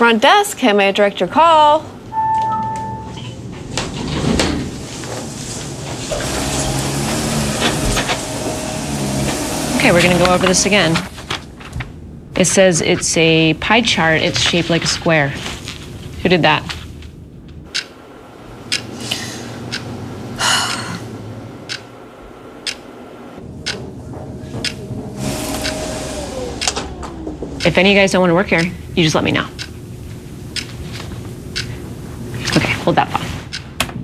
front desk. How may I direct your call? Okay, we're gonna go over this again. It says it's a pie chart. It's shaped like a square. Who did that? If any of you guys don't want to work here, you just let me know.